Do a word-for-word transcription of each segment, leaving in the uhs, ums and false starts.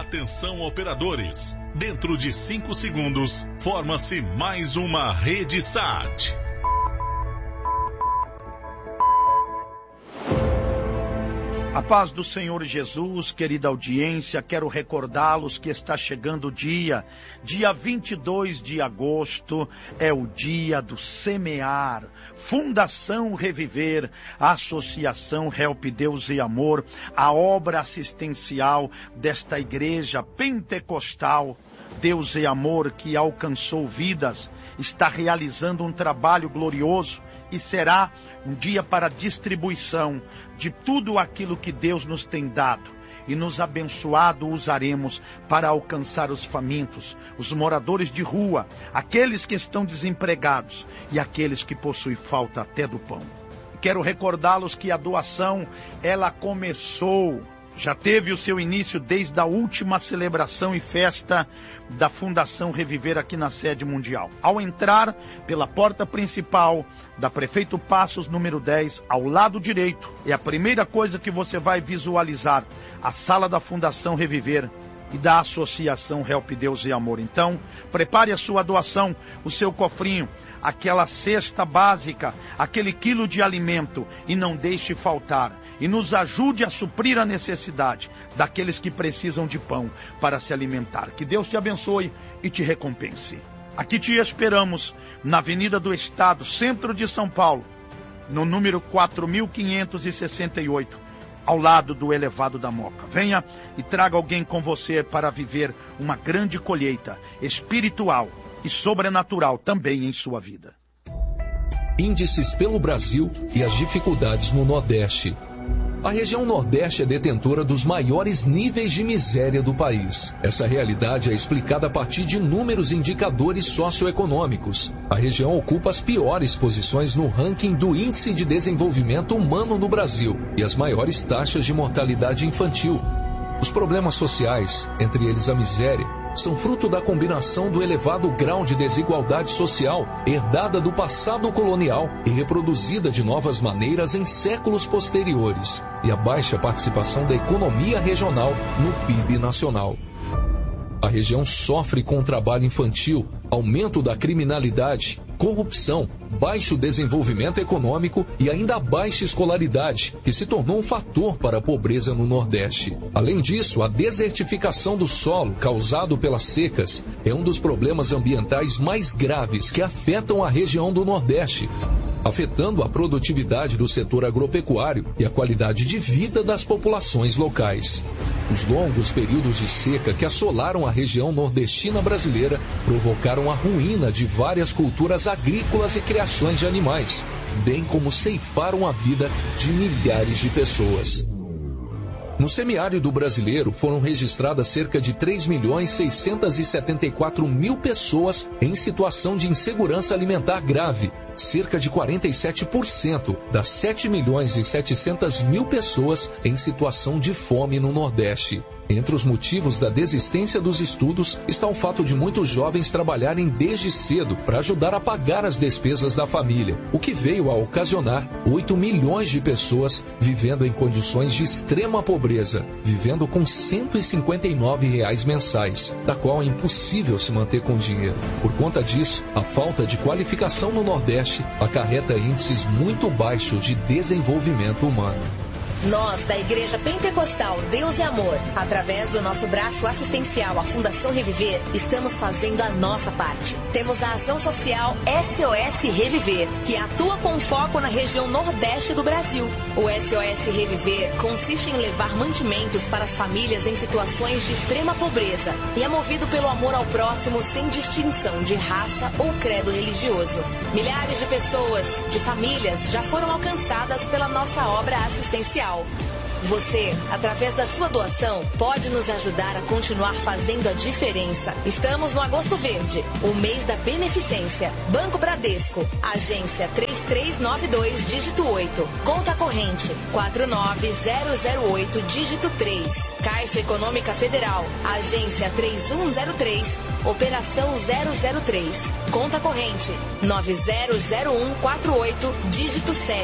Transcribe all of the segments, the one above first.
Atenção, operadores. Dentro de cinco segundos, forma-se mais uma Rede S A T. A paz do Senhor Jesus, querida audiência, quero recordá-los que está chegando o dia, dia vinte e dois de agosto, é o dia do semear. Fundação Reviver, a Associação Help Deus e Amor, a obra assistencial desta igreja pentecostal, Deus e Amor, que alcançou vidas, está realizando um trabalho glorioso. E será um dia para distribuição de tudo aquilo que Deus nos tem dado. E nos abençoado usaremos para alcançar os famintos, os moradores de rua, aqueles que estão desempregados e aqueles que possuem falta até do pão. Quero recordá-los que a doação, ela começou, já teve o seu início desde a última celebração e festa da Fundação Reviver aqui na sede mundial. Ao entrar pela porta principal da Prefeito Passos, número dez, ao lado direito, é a primeira coisa que você vai visualizar, a sala da Fundação Reviver e da Associação Help Deus e Amor. Então, prepare a sua doação, o seu cofrinho, aquela cesta básica, aquele quilo de alimento, e não deixe faltar. E nos ajude a suprir a necessidade daqueles que precisam de pão para se alimentar. Que Deus te abençoe e te recompense. Aqui te esperamos, na Avenida do Estado, centro de São Paulo, no número quatro mil quinhentos e sessenta e oito, ao lado do elevado da Moca. Venha e traga alguém com você para viver uma grande colheita espiritual e sobrenatural também em sua vida. Índices pelo Brasil e as dificuldades no Nordeste. A região Nordeste é detentora dos maiores níveis de miséria do país. Essa realidade é explicada a partir de inúmeros indicadores socioeconômicos. A região ocupa as piores posições no ranking do Índice de Desenvolvimento Humano no Brasil e as maiores taxas de mortalidade infantil. Os problemas sociais, entre eles a miséria, são fruto da combinação do elevado grau de desigualdade social herdada do passado colonial e reproduzida de novas maneiras em séculos posteriores, e a baixa participação da economia regional no P I B nacional. A região sofre com o trabalho infantil, aumento da criminalidade, corrupção, baixo desenvolvimento econômico e ainda a baixa escolaridade, que se tornou um fator para a pobreza no Nordeste. Além disso, a desertificação do solo causado pelas secas é um dos problemas ambientais mais graves que afetam a região do Nordeste, afetando a produtividade do setor agropecuário e a qualidade de vida das populações locais. Os longos períodos de seca que assolaram a região nordestina brasileira provocaram a ruína de várias culturas agrícolas e criações de animais, bem como ceifaram a vida de milhares de pessoas. No semiárido brasileiro foram registradas cerca de três milhões seiscentos e setenta e quatro mil pessoas em situação de insegurança alimentar grave, cerca de quarenta e sete por cento das sete milhões e setecentas mil pessoas em situação de fome no Nordeste. Entre os motivos da desistência dos estudos está o fato de muitos jovens trabalharem desde cedo para ajudar a pagar as despesas da família, o que veio a ocasionar oito milhões de pessoas vivendo em condições de extrema pobreza, vivendo com cento e cinquenta e nove reais mensais, da qual é impossível se manter com dinheiro. Por conta disso, a falta de qualificação no Nordeste acarreta índices muito baixos de desenvolvimento humano. Nós, da Igreja Pentecostal Deus e Amor, através do nosso braço assistencial, a Fundação Reviver, estamos fazendo a nossa parte. Temos a ação social S O S Reviver, que atua com foco na região nordeste do Brasil. O S O S Reviver consiste em levar mantimentos para as famílias em situações de extrema pobreza e é movido pelo amor ao próximo sem distinção de raça ou credo religioso. Milhares de pessoas, de famílias, já foram alcançadas pela nossa obra assistencial. Você, através da sua doação, pode nos ajudar a continuar fazendo a diferença. Estamos no Agosto Verde, o mês da beneficência. Banco Bradesco, agência três três nove dois, dígito oito. Conta corrente quatro nove zero zero oito, dígito três. Caixa Econômica Federal, agência três um zero três, operação zero zero três. Conta corrente nove zero zero um quatro oito, dígito sete.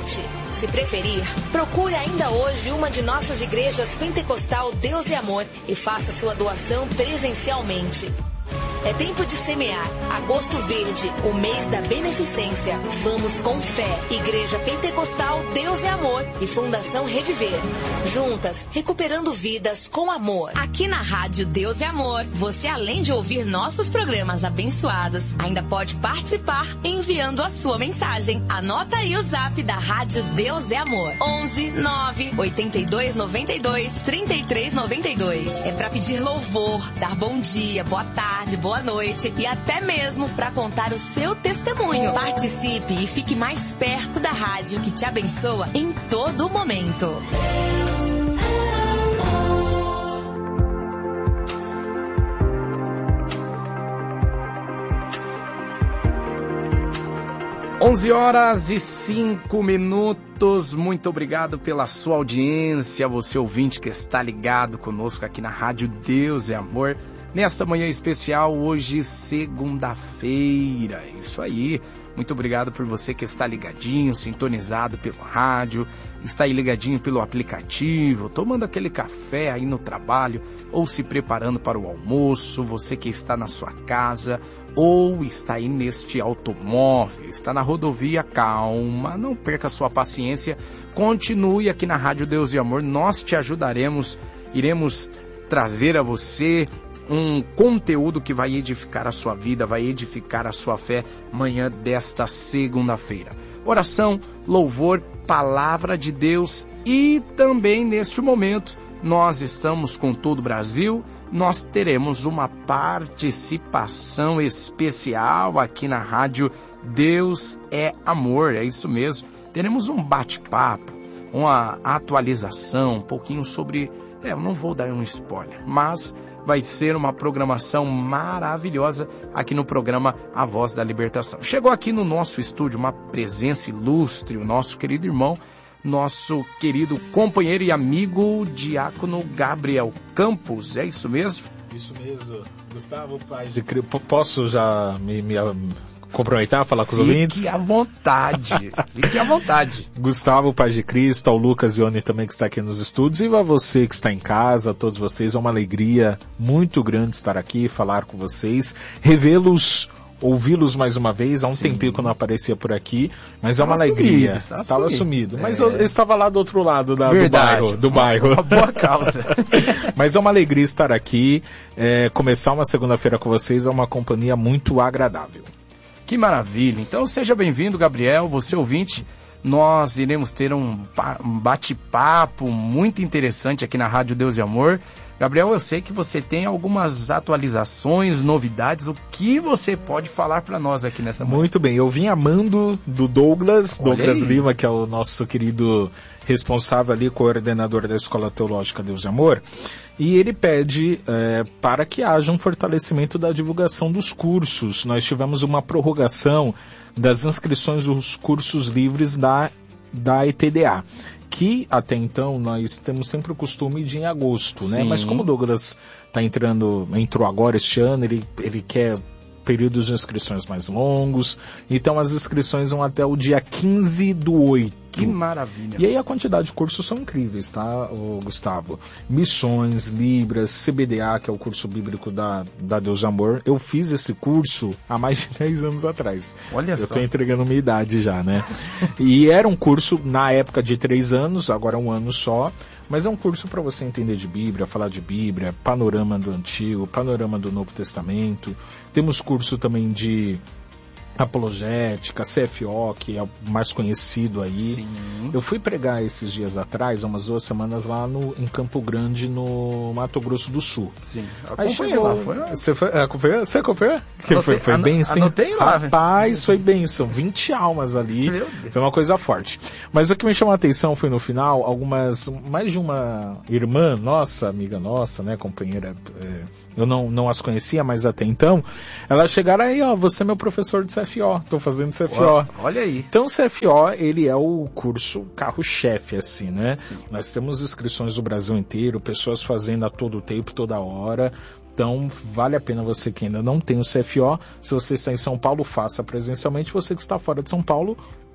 Se preferir, procure ainda hoje uma de nossas igrejas Pentecostal Deus e Amor e faça sua doação presencialmente. É tempo de semear. Agosto Verde, o mês da beneficência. Vamos com fé. Igreja Pentecostal Deus e Amor e Fundação Reviver. Juntas, recuperando vidas com amor. Aqui na Rádio Deus e Amor, você além de ouvir nossos programas abençoados, ainda pode participar enviando a sua mensagem. Anota aí o zap da Rádio Deus e Amor. onze nove oito dois nove dois três três nove dois. É para pedir louvor, dar bom dia, boa tarde, boa noite e até mesmo para contar o seu testemunho. Participe e fique mais perto da rádio que te abençoa em todo momento. onze horas e cinco minutos. Muito obrigado pela sua audiência, você ouvinte que está ligado conosco aqui na Rádio Deus e Amor. Nesta manhã especial, hoje, segunda-feira, isso aí. Muito obrigado por você que está ligadinho, sintonizado pelo rádio, está aí ligadinho pelo aplicativo, tomando aquele café aí no trabalho, ou se preparando para o almoço, você que está na sua casa, ou está aí neste automóvel, está na rodovia, calma, não perca sua paciência, continue aqui na Rádio Deus e Amor, nós te ajudaremos, iremos trazer a você um conteúdo que vai edificar a sua vida, vai edificar a sua fé, manhã desta segunda-feira. Oração, louvor, palavra de Deus e também neste momento nós estamos com todo o Brasil, nós teremos uma participação especial aqui na Rádio Deus é Amor, é isso mesmo. Teremos um bate-papo, uma atualização, um pouquinho sobre... É, eu não vou dar um spoiler, mas vai ser uma programação maravilhosa aqui no programa A Voz da Libertação. Chegou aqui no nosso estúdio uma presença ilustre, o nosso querido irmão, nosso querido companheiro e amigo, diácono Gabriel Campos, é isso mesmo? Isso mesmo, Gustavo, pai de Cristo. Posso já me... me... comprometer a falar com os Fique ouvintes? Fique à vontade, fique à vontade. Gustavo, Pai de Cristo, ao Lucas e Oni também que está aqui nos estúdios, e a você que está em casa, a todos vocês, é uma alegria muito grande estar aqui, falar com vocês, revê-los, ouvi-los mais uma vez, há um Sim. tempinho que eu não aparecia por aqui, mas estava é uma alegria. Sumido, estava sumido, mas é. eu, eu estava lá do outro lado da, Verdade, do bairro. Do bairro. Uma boa causa. Mas é uma alegria estar aqui, é, começar uma segunda-feira com vocês, é uma companhia muito agradável. Que maravilha! Então seja bem-vindo, Gabriel, você ouvinte. Nós iremos ter um bate-papo muito interessante aqui na Rádio Deus e Amor. Gabriel, eu sei que você tem algumas atualizações, novidades. O que você pode falar para nós aqui nessa manhã? Muito bem, eu vim amando do Douglas, Olha Douglas aí. Lima, que é o nosso querido responsável ali, coordenador da Escola Teológica Deus e Amor, e ele pede é, para que haja um fortalecimento da divulgação dos cursos. Nós tivemos uma prorrogação das inscrições dos cursos livres da, da E T D A, que até então nós temos sempre o costume de ir em agosto, né? Sim. Mas como o Douglas tá entrando, entrou agora este ano, ele, ele quer períodos de inscrições mais longos, então as inscrições vão até o dia quinze do oito. Que maravilha. E aí a quantidade de cursos são incríveis, tá, Gustavo? Missões, Libras, C B D A, que é o curso bíblico da, da Deus Amor. Eu fiz esse curso há mais de dez anos atrás. Olha Eu só. tô entregando minha idade já, né? E era um curso, na época, de três anos, agora é um ano só, mas é um curso para você entender de Bíblia, falar de Bíblia, panorama do Antigo, panorama do Novo Testamento. Temos curso também de apologética, C F O, que é o mais conhecido aí. Sim. Eu fui pregar esses dias atrás, há umas duas semanas, lá no, em Campo Grande, no Mato Grosso do Sul. Sim. Aí chegou, lá, foi... Você foi, acompanhou? Você acompanhou? Que Anotei, foi, foi ano, bênção. Anotei lá. Rapaz, foi bênção. vinte almas ali. Meu Deus. Foi uma coisa forte. Mas o que me chamou a atenção foi no final, algumas, mais de uma irmã nossa, amiga nossa, né, companheira, é, eu não, não as conhecia, mas até então, elas chegaram aí, ó, você é meu professor de C F O, tô fazendo C F O. Uau, olha aí. Então o C F O, ele é o curso carro-chefe, assim, né? Sim. Nós temos inscrições do Brasil inteiro, pessoas fazendo a todo tempo, toda hora. Então, vale a pena você que ainda não tem o C F O. Se você está em São Paulo, faça presencialmente. Você que está fora de São Paulo,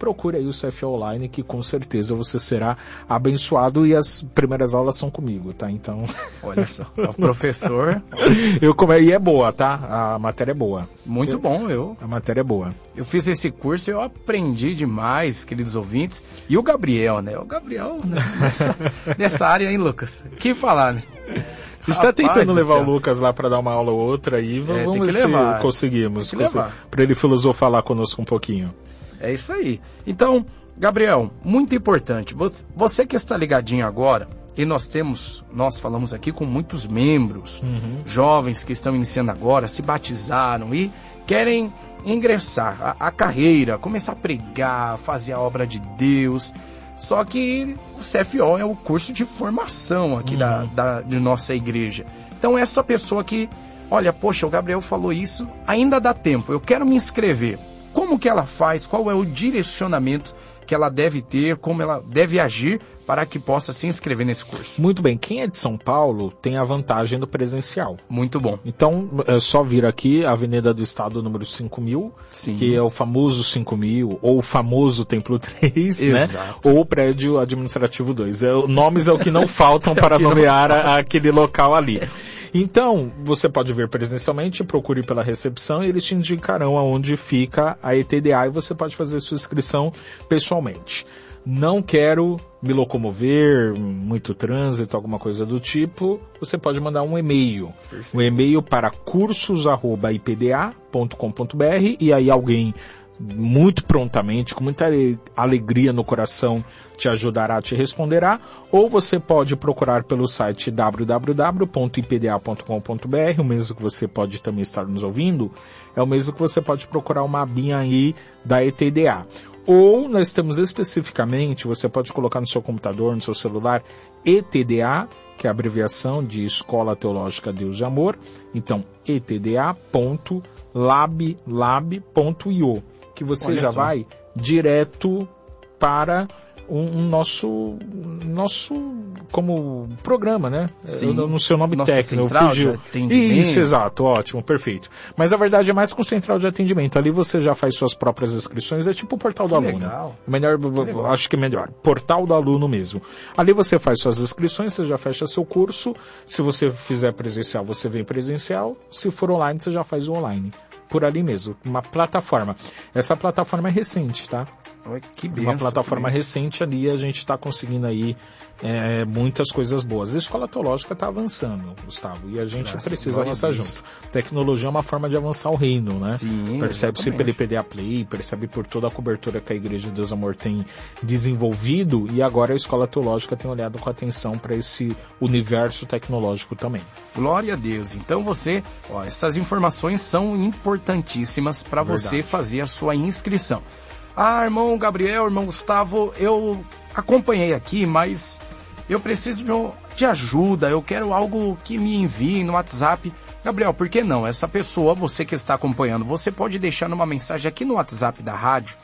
procure aí o C F O Online, que com certeza você será abençoado, e as primeiras aulas são comigo, tá? Então... Olha só, o professor... eu come... E é boa, tá? A matéria é boa. Muito eu... bom, eu... A matéria é boa. Eu fiz esse curso e eu aprendi demais, queridos ouvintes. E o Gabriel, né? O Gabriel, né? nessa, nessa área, hein, Lucas? Que falar, né? A gente está tentando levar o Lucas lá para dar uma aula ou outra aí, é, vamos ver levar. se conseguimos. Para ele filosofar lá conosco um pouquinho. É isso aí. Então, Gabriel, muito importante, você, você que está ligadinho agora, e nós temos, nós falamos aqui com muitos membros, uhum. jovens que estão iniciando agora, se batizaram e querem ingressar a, a carreira, começar a pregar, fazer a obra de Deus. Só que o C F O é o curso de formação aqui uhum. da, da, de nossa igreja. Então essa pessoa que, olha, poxa, o Gabriel falou isso, ainda dá tempo, eu quero me inscrever. Como que ela faz? Qual é o direcionamento que ela deve ter? Como ela deve agir para que possa se inscrever nesse curso? Muito bem, quem é de São Paulo tem a vantagem do presencial. Muito bom. Então é só vir aqui, Avenida do Estado número cinco mil, Sim. que é o famoso cinco mil, ou o famoso Templo três, né? Ou o Prédio Administrativo dois. É, nomes é o que não faltam para nomear a, aquele local ali. Então, você pode vir presencialmente, procure pela recepção e eles te indicarão aonde fica a E T D A e você pode fazer sua inscrição pessoalmente. Não quero me locomover, muito trânsito, alguma coisa do tipo, você pode mandar um e-mail. Perfeito. Um e-mail para cursos arroba i p d a ponto com ponto b r e aí alguém muito prontamente, com muita alegria no coração, te ajudará, te responderá, ou você pode procurar pelo site w w w ponto i p d a ponto com ponto b r, o mesmo que você pode também estar nos ouvindo, é o mesmo que você pode procurar uma abinha aí da E T D A. Ou nós temos especificamente, você pode colocar no seu computador, no seu celular, E T D A, que é a abreviação de Escola Teológica Deus e Amor, então e t d a ponto lab lab ponto i o, que você Olha já só. vai direto para um, um nosso, nosso como programa, né? Sim. Eu não sei o nome Nossa técnico, central fugiu. De Isso, exato, ótimo, perfeito. Mas a verdade é mais com central de atendimento. Ali você já faz suas próprias inscrições, é tipo o portal do que aluno. Legal. Melhor, legal. Acho que é melhor. Portal do aluno mesmo. Ali você faz suas inscrições, você já fecha seu curso. Se você fizer presencial, você vem presencial. Se for online, você já faz o online. Por ali mesmo, uma plataforma. Essa plataforma é recente, tá? Que benção, uma plataforma que recente ali, a gente está conseguindo aí é, muitas coisas boas. A escola teológica está avançando, Gustavo, e a gente Graças precisa avançar junto. Tecnologia é uma forma de avançar o reino, né? Sim, percebe-se pelo I P D A Play, percebe por toda a cobertura que a Igreja de Deus Amor tem desenvolvido, e agora a escola teológica tem olhado com atenção para esse universo tecnológico também. Glória a Deus. Então você, ó, essas informações são importantíssimas para você fazer a sua inscrição. Ah, irmão Gabriel, irmão Gustavo, eu acompanhei aqui, mas eu preciso de, de ajuda, eu quero algo que me envie no WhatsApp. Gabriel, por que não? Essa pessoa, você que está acompanhando, você pode deixar uma mensagem aqui no WhatsApp da rádio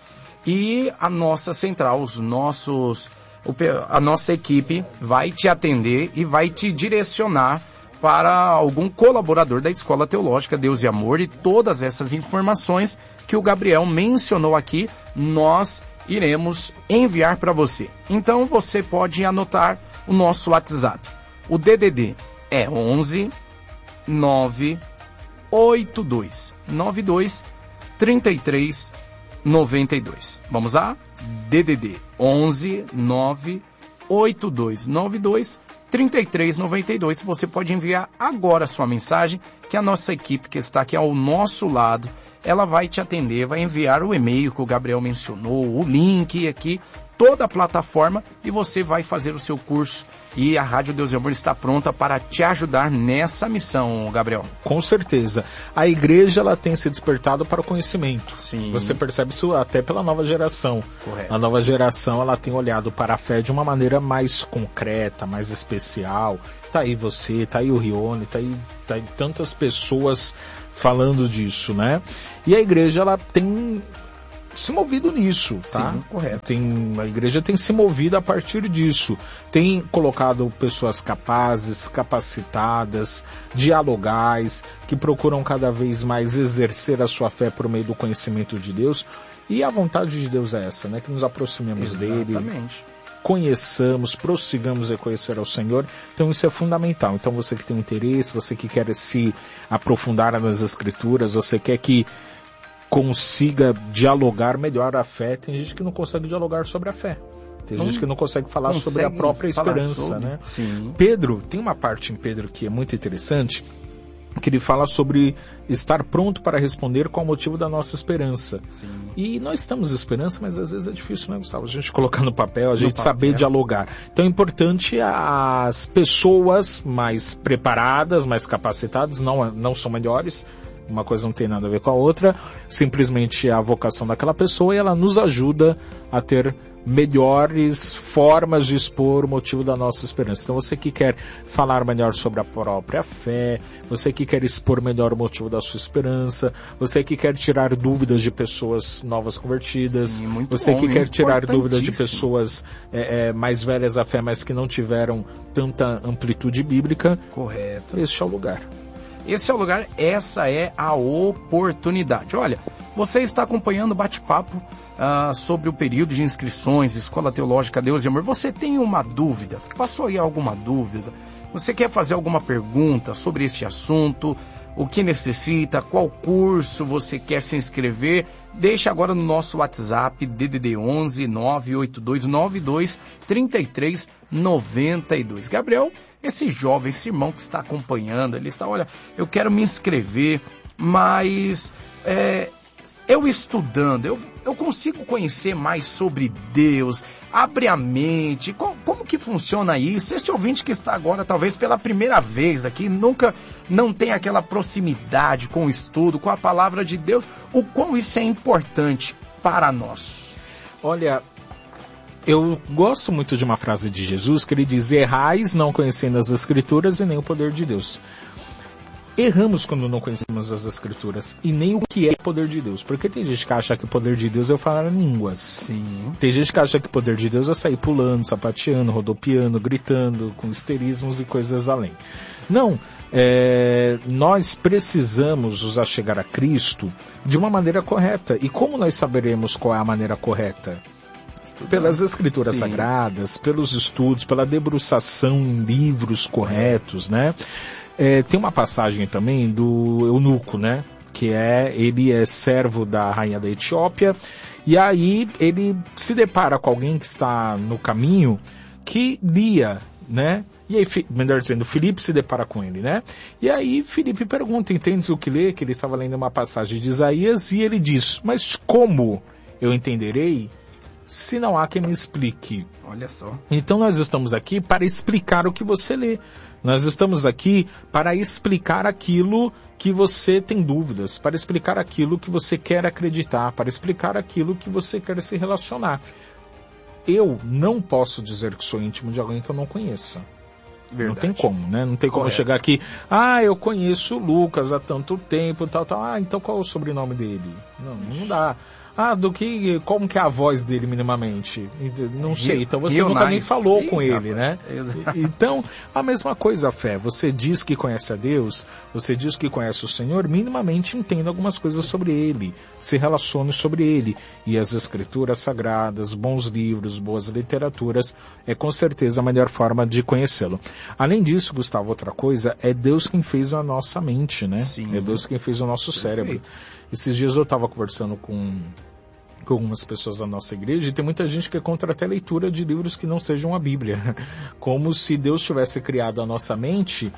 e a nossa central, os nossos, a nossa equipe vai te atender e vai te direcionar para algum colaborador da Escola Teológica Deus e Amor, e todas essas informações que o Gabriel mencionou aqui, nós iremos enviar para você. Então você pode anotar o nosso WhatsApp. O D D D é onze nove oito dois nove dois três três nove dois. Vamos lá? D D D onze nove oito dois nove dois três três nove dois. Você pode enviar agora a sua mensagem, que a nossa equipe que está aqui ao nosso lado, ela vai te atender, vai enviar o e-mail que o Gabriel mencionou, o link aqui, toda a plataforma, e você vai fazer o seu curso. E a Rádio Deus e Amor está pronta para te ajudar nessa missão, Gabriel. Com certeza. A igreja, ela tem se despertado para o conhecimento. Sim. Você percebe isso até pela nova geração. Correto. A nova geração, ela tem olhado para a fé de uma maneira mais concreta, mais especial. Tá aí você, tá aí o Rione, tá aí, tá aí tantas pessoas falando disso, né? E a igreja, ela tem se movido nisso, tá? Sim, correto. Tem, a igreja tem se movido a partir disso. Tem colocado pessoas capazes, capacitadas, dialogais, que procuram cada vez mais exercer a sua fé por meio do conhecimento de Deus. E a vontade de Deus é essa, né? Que nos aproximemos dele. Exatamente. Conheçamos, prossigamos em conhecer ao Senhor. Então isso é fundamental. Então você que tem interesse, você que quer se aprofundar nas Escrituras, você quer que consiga dialogar melhor a fé. Tem gente que não consegue dialogar sobre a fé. Tem não gente que não consegue falar consegue sobre a própria esperança, sobre, né? Sim. Pedro, tem uma parte em Pedro que é muito interessante, que ele fala sobre estar pronto para responder qual o motivo da nossa esperança. Sim. E nós estamos esperança, mas às vezes é difícil, né, Gustavo? A gente colocar no papel, a gente papel. saber dialogar. Então é importante as pessoas mais preparadas, mais capacitadas, não, não são melhores, uma coisa não tem nada a ver com a outra, simplesmente é a vocação daquela pessoa e ela nos ajuda a ter melhores formas de expor o motivo da nossa esperança. Então você que quer falar melhor sobre a própria fé, você que quer expor melhor o motivo da sua esperança, você que quer tirar dúvidas de pessoas novas convertidas, Sim, muito você bom, que quer tirar dúvidas de importantíssimo. pessoas é, é, mais velhas da fé, mas que não tiveram tanta amplitude bíblica, Correto. este é o lugar. Esse é o lugar, essa é a oportunidade. Olha, você está acompanhando o bate-papo uh, sobre o período de inscrições, Escola Teológica Deus e Amor. Você tem uma dúvida? Passou aí alguma dúvida? Você quer fazer alguma pergunta sobre esse assunto? O que necessita? Qual curso você quer se inscrever? Deixa agora no nosso WhatsApp, D D D onze nove oito dois nove dois três três nove dois. Gabriel, esse jovem, esse irmão que está acompanhando, ele está, olha, eu quero me inscrever, mas é, eu estudando, eu, eu consigo conhecer mais sobre Deus, abre a mente, como, como que funciona isso? Esse ouvinte que está agora, talvez pela primeira vez aqui, nunca, não tem aquela proximidade com o estudo, com a palavra de Deus, o quão isso é importante para nós? Olha, eu gosto muito de uma frase de Jesus que ele diz: errais não conhecendo as Escrituras e nem o poder de Deus. Erramos quando não conhecemos as Escrituras e nem o que é o poder de Deus. Porque tem gente que acha que o poder de Deus é falar línguas. Sim. Tem gente que acha que o poder de Deus é sair pulando, sapateando, rodopiando, gritando, com histerismos e coisas além. Não, é, nós precisamos nos achegar a Cristo de uma maneira correta. E como nós saberemos qual é a maneira correta? Pelas Escrituras Sim. Sagradas, pelos estudos, pela debruçação em livros corretos, né? É, tem uma passagem também do eunuco, né? Que é, ele é servo da rainha da Etiópia, e aí ele se depara com alguém que está no caminho que lia, né? E aí, melhor dizendo, Filipe se depara com ele, né? E aí Filipe pergunta, entendes o que lê? Que ele estava lendo uma passagem de Isaías, e ele diz: mas como eu entenderei se não há quem me explique? Olha só. Então nós estamos aqui para explicar o que você lê. Nós estamos aqui para explicar aquilo que você tem dúvidas, para explicar aquilo que você quer acreditar, para explicar aquilo que você quer se relacionar. Eu não posso dizer que sou íntimo de alguém que eu não conheça. Verdade. Não tem como, né? Não tem como eu chegar aqui, ah, eu conheço o Lucas há tanto tempo, tal, tal. Ah, então qual é o sobrenome dele? Não, não dá. Ah, do que, como que é a voz dele minimamente? Não sei, então você nunca nem falou com ele, né? Então, a mesma coisa a fé. Você diz que conhece a Deus, você diz que conhece o Senhor, minimamente entenda algumas coisas sobre ele, se relacione sobre ele. E as Escrituras Sagradas, bons livros, boas literaturas, é com certeza a melhor forma de conhecê-lo. Além disso, Gustavo, outra coisa, é Deus quem fez a nossa mente, né? Sim. É Deus quem fez o nosso Perfeito. cérebro. Esses dias eu estava conversando com, com algumas pessoas da nossa igreja e tem muita gente que é contra até leitura de livros que não sejam a Bíblia. Como se Deus tivesse criado a nossa mente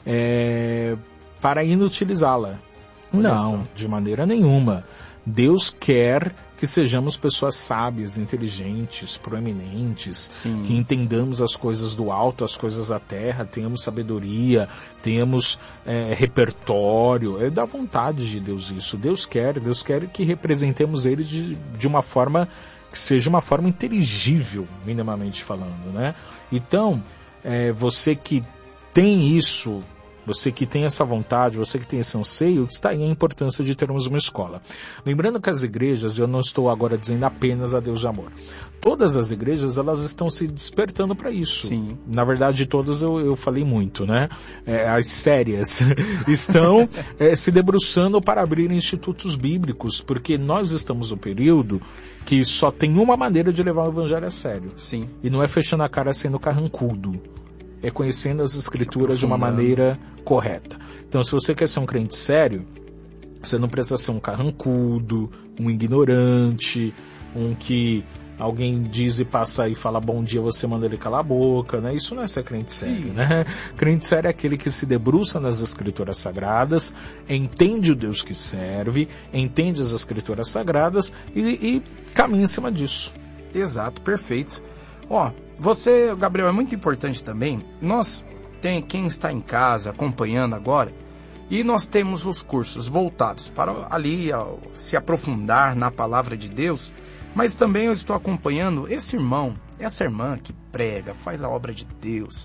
é, para inutilizá-la. Não, de maneira nenhuma. Deus quer que sejamos pessoas sábias, inteligentes, proeminentes, Sim. que entendamos as coisas do alto, as coisas da terra, tenhamos sabedoria, tenhamos é, repertório. É da vontade de Deus isso. Deus quer, Deus quer que representemos Ele de, de uma forma que seja uma forma inteligível, minimamente falando, né? Então, é, você que tem isso você que tem essa vontade, você que tem esse anseio, está aí a importância de termos uma escola. Lembrando que as igrejas, eu não estou agora dizendo apenas a Deus de Amor. Todas as igrejas, elas estão se despertando para isso. Sim. Na verdade, todas eu, eu falei muito, né? É, as sérias estão é, se debruçando para abrir institutos bíblicos, porque nós estamos no período que só tem uma maneira de levar o evangelho a sério. Sim. E não é fechando a cara sendo carrancudo. É conhecendo as escrituras de uma maneira correta. Então, se você quer ser um crente sério, você não precisa ser um carrancudo, um ignorante, um que alguém diz e passa e fala bom dia, você manda ele calar a boca, né? Isso não é ser crente sério, Sim. né? Crente sério é aquele que se debruça nas escrituras sagradas, entende o Deus que serve, entende as escrituras sagradas e, e caminha em cima disso. Exato, perfeito. Ó, você, Gabriel, é muito importante também. Nós, tem quem está em casa acompanhando agora, e nós temos os cursos voltados para ali ó, se aprofundar na palavra de Deus, mas também eu estou acompanhando esse irmão, essa irmã que prega, faz a obra de Deus,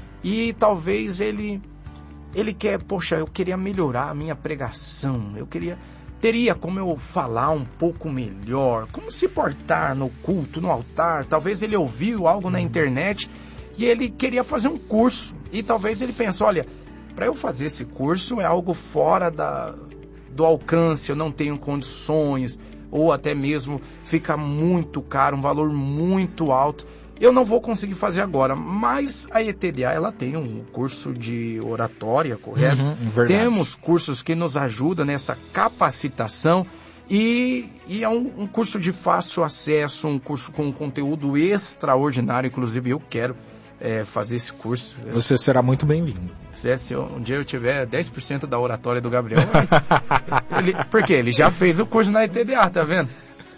e talvez ele, ele quer, poxa, eu queria melhorar a minha pregação, eu queria... Teria como eu falar um pouco melhor, como se portar no culto, no altar. Talvez ele ouviu algo na internet e ele queria fazer um curso. E talvez ele pensou, olha, para eu fazer esse curso é algo fora da, do alcance, eu não tenho condições, ou até mesmo fica muito caro, um valor muito alto. Eu não vou conseguir fazer agora, mas a E T D A ela tem um curso de oratória, correto? Uhum, Temos cursos que nos ajudam nessa capacitação e, e é um, um curso de fácil acesso, um curso com conteúdo extraordinário, inclusive eu quero é, fazer esse curso. Você será muito bem-vindo. Se, se um dia eu tiver dez por cento da oratória do Gabriel, ele, porque ele já fez o curso na E T D A, tá vendo?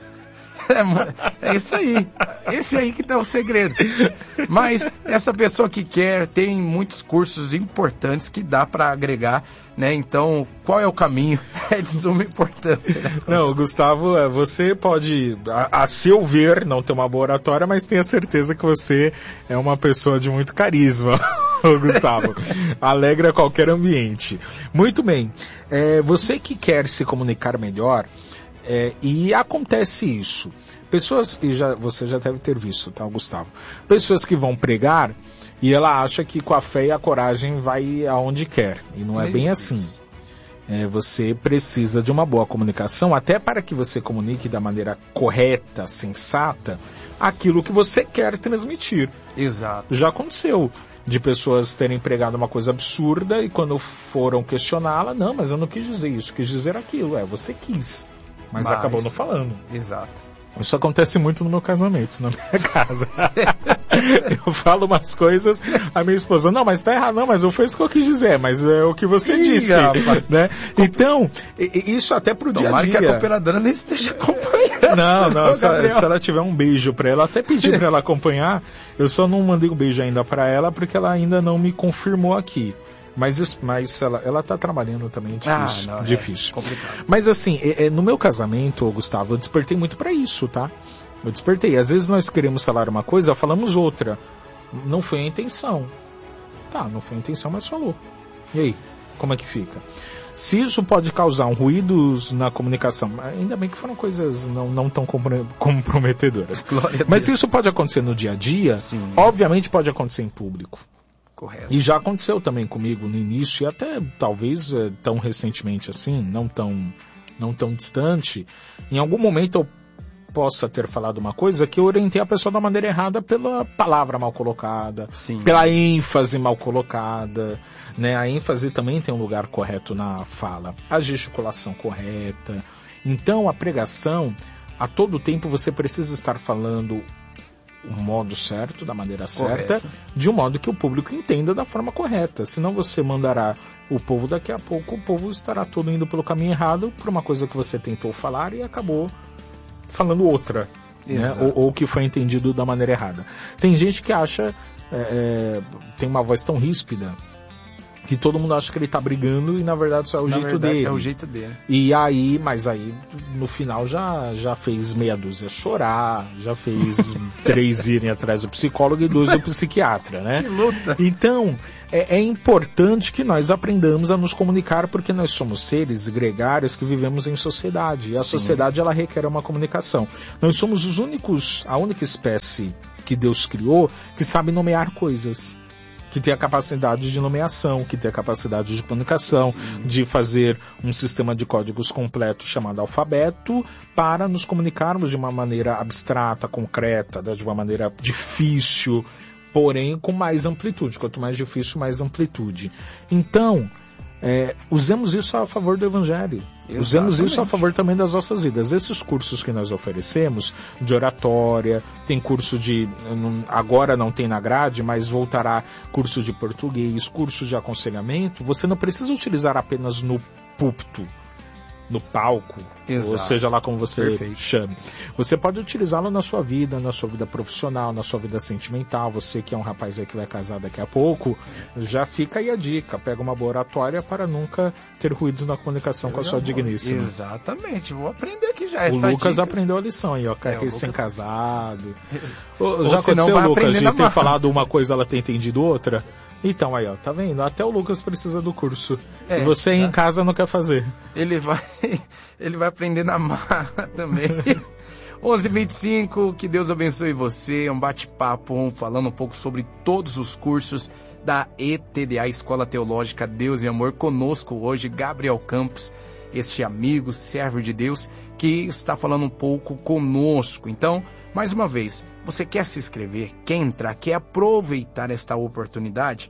É, é isso aí, esse aí que tá o segredo. Mas essa pessoa que quer, tem muitos cursos importantes que dá para agregar, né? Então, qual é o caminho? É de suma importância, né? Não, Gustavo, você pode, a, a seu ver, não ter uma boa oratória, mas tenha certeza que você é uma pessoa de muito carisma, Gustavo. Alegra qualquer ambiente. Muito bem, é, você que quer se comunicar melhor, É, e acontece isso. Pessoas, e já, você já deve ter visto, tá, Gustavo? Pessoas que vão pregar e ela acha que com a fé e a coragem vai aonde quer. E não é Meu bem Deus. assim. É, você precisa de uma boa comunicação, até para que você comunique da maneira correta, sensata, aquilo que você quer transmitir. Exato. Já aconteceu de pessoas terem pregado uma coisa absurda e quando foram questioná-la, não, mas eu não quis dizer isso, quis dizer aquilo. É, você quis. Mas, mas acabou não falando. Exato. Isso acontece muito no meu casamento, na minha casa. Eu falo umas coisas, a minha esposa, não, mas tá errado, não, mas não foi isso que eu quis dizer, mas é o que você Ih, disse. Rapaz. Né? Então, isso até pro dia a dia. Tomara que a cooperadora nem esteja acompanhando. Não, não, se, se ela tiver um beijo pra ela, até pedi pra ela acompanhar, eu só não mandei um beijo ainda pra ela, porque ela ainda não me confirmou aqui. Mas, isso, mas ela, ela tá trabalhando também, é difícil. Ah, não, difícil. É complicado. Mas assim, é, é, no meu casamento, Gustavo, eu despertei muito pra isso, tá? Eu despertei. Às vezes nós queremos falar uma coisa, falamos outra. Não foi a intenção. Tá, não foi a intenção, mas falou. E aí, como é que fica? Se isso pode causar um ruídos na comunicação, ainda bem que foram coisas não, não tão comprometedoras. Mas se isso pode acontecer no dia a dia, Sim. obviamente pode acontecer em público. Correto. E já aconteceu também comigo no início, e até talvez é, tão recentemente assim, não tão, não tão distante. Em algum momento eu possa ter falado uma coisa que eu orientei a pessoa da maneira errada pela palavra mal colocada, Sim. pela ênfase mal colocada, né? A ênfase também tem um lugar correto na fala, a gesticulação correta. Então a pregação, a todo tempo você precisa estar falando o modo certo, da maneira certa, Correto. de um modo que o público entenda da forma correta. Senão você mandará o povo daqui a pouco, o povo estará todo indo pelo caminho errado por uma coisa que você tentou falar e acabou falando outra, né? ou, ou que foi entendido da maneira errada. Tem gente que acha, é, é, tem uma voz tão ríspida, que todo mundo acha que ele tá brigando e na verdade só é o na jeito verdade, dele. É o jeito dele. E aí, mas aí no final já, já fez meia dúzia chorar, já fez três irem atrás do psicólogo e dois do psiquiatra, né? Que luta! Então, é, é importante que nós aprendamos a nos comunicar porque nós somos seres gregários que vivemos em sociedade. E a Sim. sociedade, ela requer uma comunicação. Nós somos os únicos, a única espécie que Deus criou que sabe nomear coisas. Que tem a capacidade de nomeação, que tem a capacidade de comunicação, Sim. de fazer um sistema de códigos completo chamado alfabeto para nos comunicarmos de uma maneira abstrata, concreta, de uma maneira difícil, porém com mais amplitude. Quanto mais difícil, mais amplitude. Então, é, usemos isso a favor do Evangelho. Exatamente. Usemos isso a favor também das nossas vidas. Esses cursos que nós oferecemos, de oratória, tem curso de, agora não tem na grade, mas voltará curso de português, curso de aconselhamento. Você não precisa utilizar apenas no púlpito, no palco, Exato. Ou seja lá como você Perfeito. Chame. Você pode utilizá-lo na sua vida, na sua vida profissional, na sua vida sentimental. Você que é um rapaz aí que vai casar daqui a pouco, já fica aí a dica. Pega uma boa oratória para nunca ter ruídos na comunicação Eu com a sua digníssima. Exatamente, vou aprender aqui já. O essa Lucas dica. aprendeu a lição aí, ó. É, recém-casado. Ou já aconteceu, Lucas, de ter mar... falado uma coisa ela ter entendido outra? Então aí, ó, tá vendo? Até o Lucas precisa do curso. É, e você tá. Em casa não quer fazer. Ele vai, ele vai aprender na marra também. onze e vinte e cinco, que Deus abençoe você. É um bate-papo um, falando um pouco sobre todos os cursos da E T D A, Escola Teológica Deus e Amor. Conosco hoje, Gabriel Campos, este amigo, servo de Deus, que está falando um pouco conosco. Então, mais uma vez, você quer se inscrever, quer entrar, quer aproveitar esta oportunidade?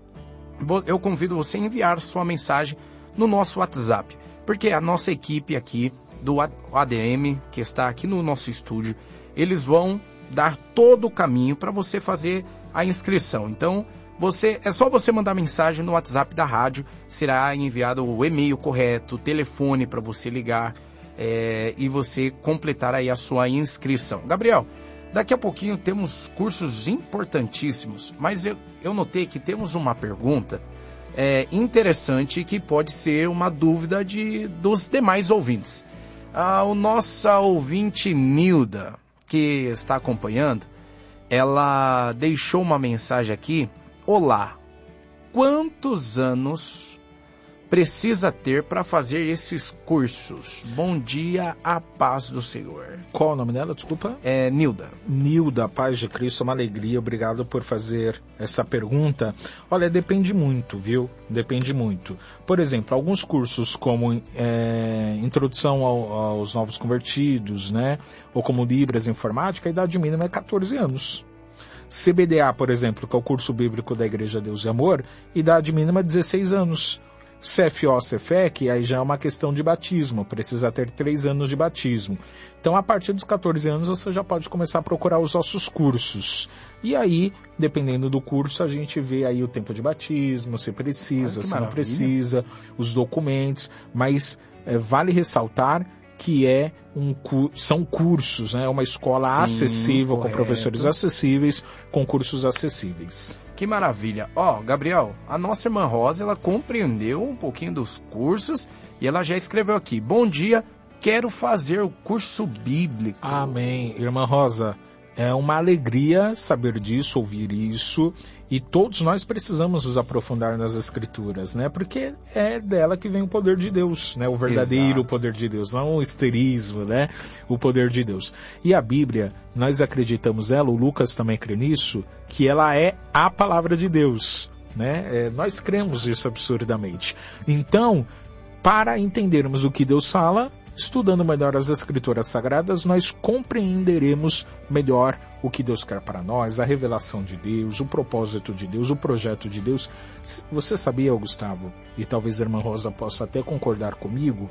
Eu convido você a enviar sua mensagem no nosso WhatsApp, porque a nossa equipe aqui do A D M, que está aqui no nosso estúdio, eles vão dar todo o caminho para você fazer a inscrição. Então, você, é só você mandar mensagem no WhatsApp da rádio, será enviado o e-mail correto, o telefone para você ligar, É, e você completar aí a sua inscrição. Gabriel, daqui a pouquinho temos cursos importantíssimos, mas eu, eu notei que temos uma pergunta é, interessante que pode ser uma dúvida de, dos demais ouvintes. A nossa ouvinte Nilda, que está acompanhando, ela deixou uma mensagem aqui. Olá, quantos anos precisa ter para fazer esses cursos? Bom dia, a paz do Senhor. Qual o nome dela, desculpa? É Nilda. Nilda, paz de Cristo, uma alegria, obrigado por fazer essa pergunta. Olha, depende muito, viu? Depende muito. Por exemplo, alguns cursos como é, Introdução ao, aos Novos Convertidos, né? Ou como Libras Informática, a idade mínima é catorze anos. C B D A, por exemplo, que é o curso bíblico da Igreja Deus e Amor, idade mínima é dezesseis anos. C F O, C F E C, aí já é uma questão de batismo, precisa ter três anos de batismo. Então, a partir dos catorze anos, você já pode começar a procurar os nossos cursos. E aí, dependendo do curso, a gente vê aí o tempo de batismo, se precisa, se não precisa, os documentos, mas é, vale ressaltar que é um, são cursos, né? Uma escola Sim, acessível, correto. Com professores acessíveis, com cursos acessíveis. Que maravilha. Ó, oh, Gabriel, a nossa irmã Rosa, ela compreendeu um pouquinho dos cursos e ela já escreveu aqui. Bom dia, quero fazer o curso bíblico. Amém. Irmã Rosa, é uma alegria saber disso, ouvir isso, e todos nós precisamos nos aprofundar nas Escrituras, né? Porque é dela que vem o poder de Deus, né? O verdadeiro Exato. Poder de Deus, não o esterismo, né? O poder de Deus. E a Bíblia, nós acreditamos ela, o Lucas também crê nisso, que ela é a palavra de Deus, né? É, nós cremos isso absurdamente. Então, para entendermos o que Deus fala, estudando melhor as Escrituras Sagradas, nós compreenderemos melhor o que Deus quer para nós, a revelação de Deus, o propósito de Deus, o projeto de Deus. Você sabia, Gustavo, e talvez a irmã Rosa possa até concordar comigo,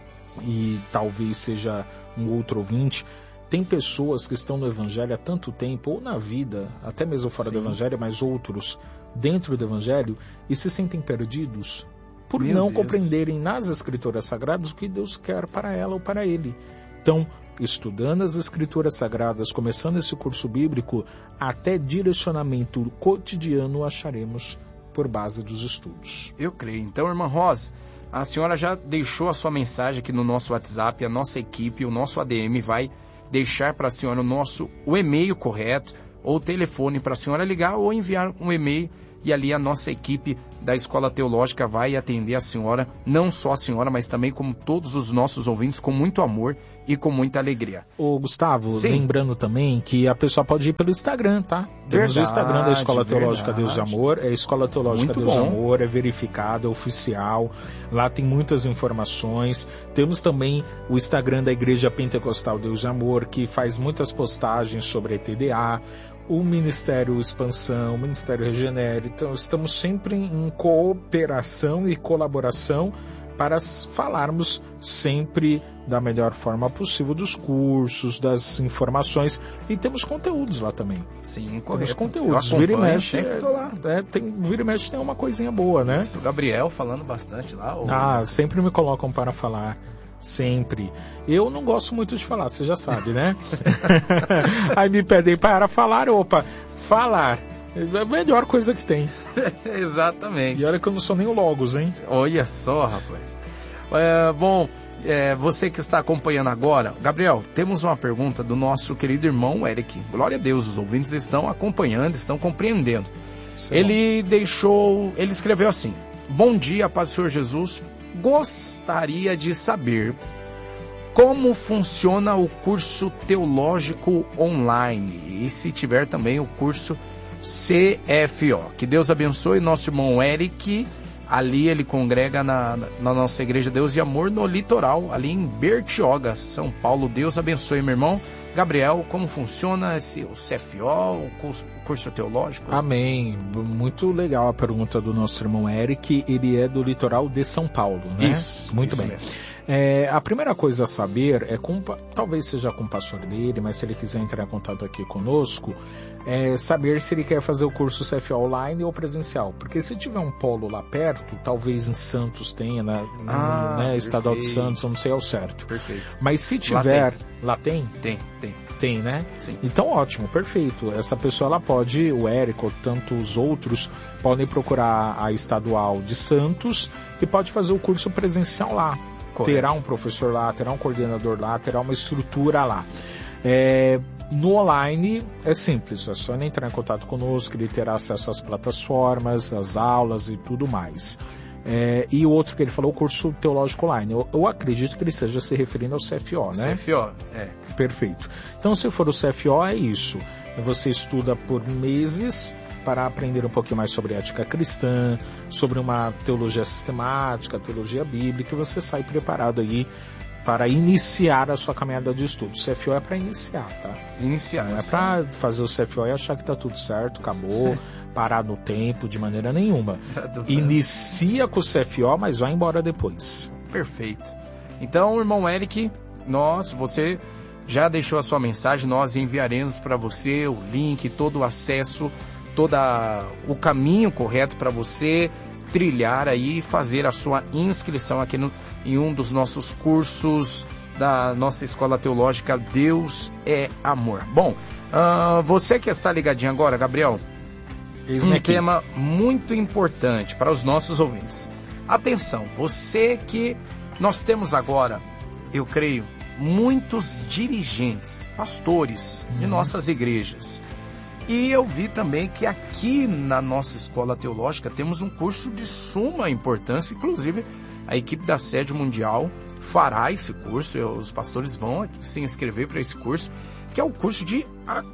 e talvez seja um outro ouvinte, tem pessoas que estão no Evangelho há tanto tempo, ou na vida, até mesmo fora Sim. do Evangelho, mas outros dentro do Evangelho, e se sentem perdidos, por Meu não Deus. Compreenderem nas Escrituras Sagradas o que Deus quer para ela ou para ele. Então, estudando as Escrituras Sagradas, começando esse curso bíblico, até direcionamento cotidiano acharemos por base dos estudos. Eu creio. Então, irmã Rosa, a senhora já deixou a sua mensagem aqui no nosso WhatsApp, a nossa equipe, o nosso A D M vai deixar para a senhora o nosso o e-mail correto ou o telefone para a senhora ligar ou enviar um e-mail, e ali a nossa equipe da Escola Teológica vai atender a senhora, não só a senhora, mas também como todos os nossos ouvintes, com muito amor e com muita alegria. Ô Gustavo, Sim. lembrando também que a pessoa pode ir pelo Instagram, tá? Temos Verdade, o Instagram da Escola Teológica verdade. Deus e Amor, é Escola Teológica Muito Deus e bom. Amor, é verificado, é oficial, lá tem muitas informações. Temos também o Instagram da Igreja Pentecostal Deus e Amor, que faz muitas postagens sobre T D A, o Ministério Expansão, o Ministério Regenere. Então estamos sempre em cooperação e colaboração para falarmos sempre da melhor forma possível dos cursos, das informações, e temos conteúdos lá também. Sim, Temos correto. conteúdos. Eu Vira e acompanho, mexe, sempre tô lá. é, tem, vira e mexe tem uma coisinha boa, né? Isso, o Gabriel falando bastante lá. Ou... Ah, sempre me colocam para falar. Sempre. Eu não gosto muito de falar, você já sabe, né? Aí me pedem para falar, opa, falar. É a melhor coisa que tem. Exatamente. E olha que eu não sou nem o Logos, hein? Olha só, rapaz. É, bom, é, você que está acompanhando agora, Gabriel, temos uma pergunta do nosso querido irmão Eric. Glória a Deus, os ouvintes estão acompanhando, estão compreendendo. Isso é Ele deixou, ele escreveu assim: bom dia, paz do Senhor Jesus. Gostaria de saber como funciona o curso teológico online e se tiver também o curso C F O. Que Deus abençoe nosso irmão Eric. Ali ele congrega na, na nossa Igreja Deus e Amor no litoral, ali em Bertioga, São Paulo. Deus abençoe, meu irmão. Gabriel, como funciona esse, o C F O, o curso, o curso teológico? Amém. Muito legal a pergunta do nosso irmão Eric. Ele é do litoral de São Paulo, né? Isso. Muito isso bem. mesmo. É, a primeira coisa a saber é, com, talvez seja com o pastor dele, mas se ele quiser entrar em contato aqui conosco, é saber se ele quer fazer o curso C F O online ou presencial. Porque se tiver um polo lá perto, talvez em Santos tenha, né? Ah, né? Estadual de perfeito. Santos, eu não sei ao certo. Perfeito. Mas se tiver... Lá Lá tem? Tem, tem. Tem, né? Sim. Então, ótimo, perfeito. Essa pessoa, ela pode, o Érico, ou tantos outros, podem procurar a estadual de Santos e pode fazer o curso presencial lá. Correto. Terá um professor lá, terá um coordenador lá, terá uma estrutura lá. É, no online é simples, é só entrar em contato conosco, ele terá acesso às plataformas, às aulas e tudo mais. É, e o outro que ele falou, o curso teológico online. Eu, eu acredito que ele esteja se referindo ao C F O, né? C F O, é. Perfeito. Então, se for o C F O, é isso. Você estuda por meses para aprender um pouquinho mais sobre ética cristã, sobre uma teologia sistemática, teologia bíblica, e você sai preparado aí para iniciar a sua caminhada de estudo. O C F O é para iniciar, tá? Iniciar. Não é para fazer o C F O e achar que está tudo certo, acabou, parar no tempo, de maneira nenhuma. Inicia com o C F O, mas vai embora depois. Perfeito. Então, irmão Eric, nós, você já deixou a sua mensagem, nós enviaremos para você o link, todo o acesso, todo o caminho correto para você trilhar aí e fazer a sua inscrição aqui no, em um dos nossos cursos da nossa Escola Teológica Deus é Amor. Bom, uh, você que está ligadinho agora, Gabriel, Eis-me um aqui. tema muito importante para os nossos ouvintes. Atenção, você que nós temos agora, eu creio, muitos dirigentes, pastores de Uhum. nossas igrejas. E eu vi também que aqui na nossa Escola Teológica temos um curso de suma importância, inclusive a equipe da Sede Mundial fará esse curso, os pastores vão se inscrever para esse curso, que é o curso de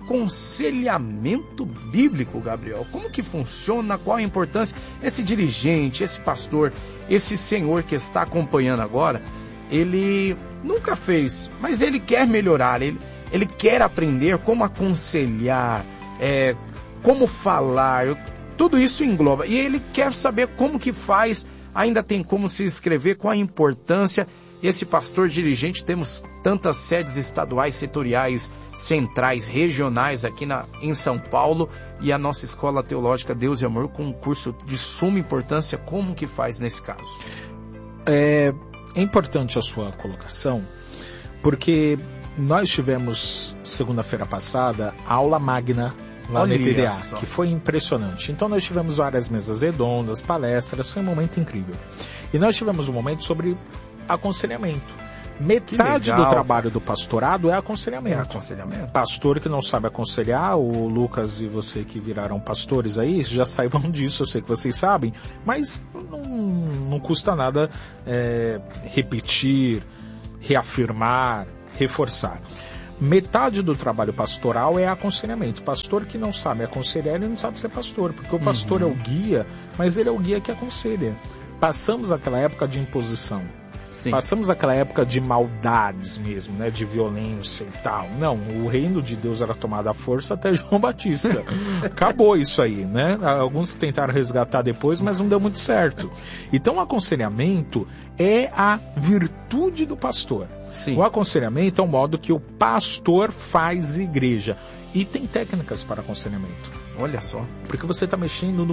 aconselhamento bíblico, Gabriel. Como que funciona, qual a importância? Esse dirigente, esse pastor, esse senhor que está acompanhando agora, ele nunca fez, mas ele quer melhorar, ele, ele quer aprender como aconselhar, é, como falar, tudo isso engloba. E ele quer saber como que faz, ainda tem como se inscrever, qual a importância. Esse pastor dirigente, temos tantas sedes estaduais, setoriais, centrais, regionais aqui na, em São Paulo, e a nossa Escola Teológica Deus e Amor com um curso de suma importância, como que faz nesse caso? É, é importante a sua colocação, porque nós tivemos, segunda-feira passada, a aula magna lá Olha no E T D A, só. que foi impressionante. Então nós tivemos várias mesas redondas, palestras, foi um momento incrível. E nós tivemos um momento sobre aconselhamento. Metade do trabalho do pastorado é aconselhamento. É aconselhamento. Pastor que não sabe aconselhar, o Lucas e você que viraram pastores aí, já saibam disso, eu sei que vocês sabem, mas não, não custa nada é, repetir, reafirmar, reforçar. Metade do trabalho pastoral é aconselhamento. Pastor que não sabe aconselhar, ele não sabe ser pastor, porque o pastor uhum. é o guia, mas ele é o guia que aconselha. Passamos aquela época de imposição. Sim. Passamos aquela época de maldades mesmo, né? De violência e tal. Não, o reino de Deus era tomado à força até João Batista. Acabou isso aí, né? Alguns tentaram resgatar depois, mas não deu muito certo. Então o aconselhamento é a virtude do pastor. Sim. O aconselhamento é o modo que o pastor faz igreja. E tem técnicas para aconselhamento. Olha só. Porque você está mexendo no